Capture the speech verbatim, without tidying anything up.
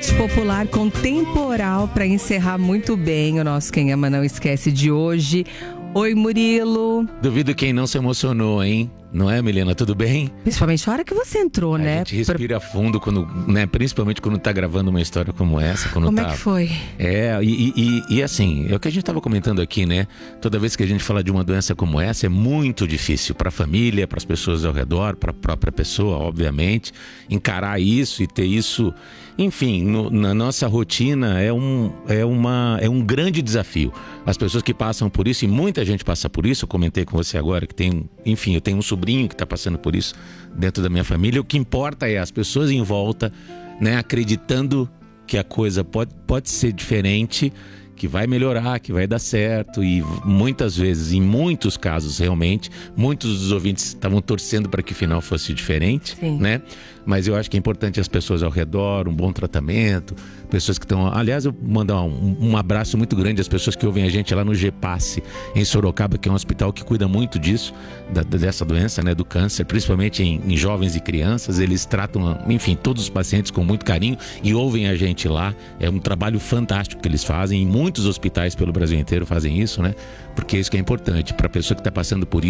arte popular contemporânea para encerrar muito bem o nosso Quem Ama Não Esquece de hoje. Oi, Murilo. Duvido quem não se emocionou, hein? Não é, Milena? Tudo bem? Principalmente a hora que você entrou, a né? A gente respira fundo, quando, né? Principalmente quando tá gravando uma história como essa. Quando como tá... é que foi? É, e, e, e assim, é o que a gente estava comentando aqui, né? Toda vez que a gente fala de uma doença como essa, é muito difícil para a família, para as pessoas ao redor, para a própria pessoa, obviamente. Encarar isso e ter isso... Enfim, no, na nossa rotina é um, é, uma, é um grande desafio. As pessoas que passam por isso, e muita gente passa por isso, eu comentei com você agora que tem, enfim, eu tenho um sobrinho que está passando por isso dentro da minha família. O que importa é as pessoas em volta, né, acreditando que a coisa pode, pode ser diferente, que vai melhorar, que vai dar certo. E muitas vezes, em muitos casos realmente, muitos dos ouvintes estavam torcendo para que o final fosse diferente. Sim. Né? Mas eu acho que é importante as pessoas ao redor, um bom tratamento, pessoas que estão... Aliás, eu vou mandar um, um abraço muito grande às pessoas que ouvem a gente lá no Gepasse, em Sorocaba, que é um hospital que cuida muito disso, da, dessa doença, né, do câncer, principalmente em, em jovens e crianças. Eles tratam, enfim, todos os pacientes com muito carinho e ouvem a gente lá. É um trabalho fantástico que eles fazem, e muitos hospitais pelo Brasil inteiro fazem isso, né? Porque isso que é importante para a pessoa que está passando por isso.